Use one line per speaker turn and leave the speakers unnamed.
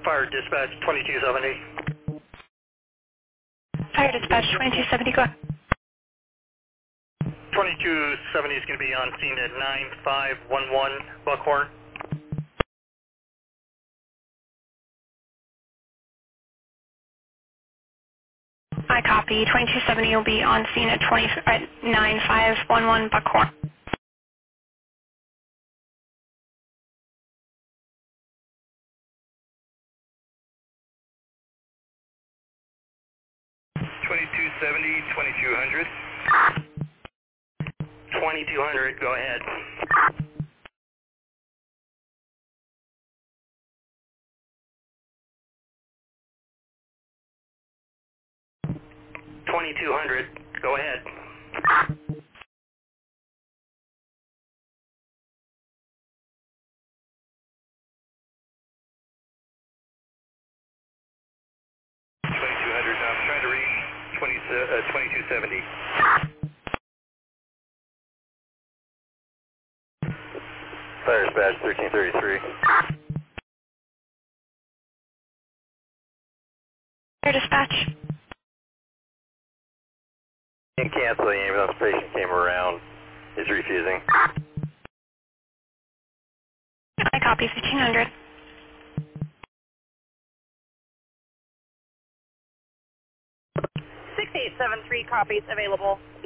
Fire Dispatch 2270.
Fire Dispatch 2270, go ahead.
2270 is going to be on scene at 9511 Buckhorn.
I copy. 2270 will be on scene at 9511 Buckhorn.
$2270, 2200. 2200, go ahead. $2200, go ahead. I'm trying to reach 2270. Fire Dispatch 1333.
Fire Dispatch.
Can't cancel, the ambulance patient came around, is refusing.
I copy. 1500.
6873 copies available.